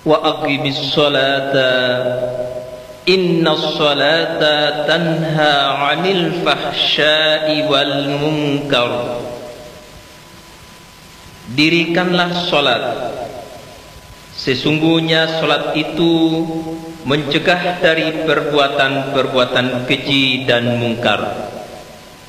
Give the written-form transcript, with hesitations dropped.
wa aqimis sholata innas sholata tanha 'anil fahsya'i wal munkar. Dirikanlah sholat, sesungguhnya sholat itu mencegah dari perbuatan-perbuatan keji dan mungkar.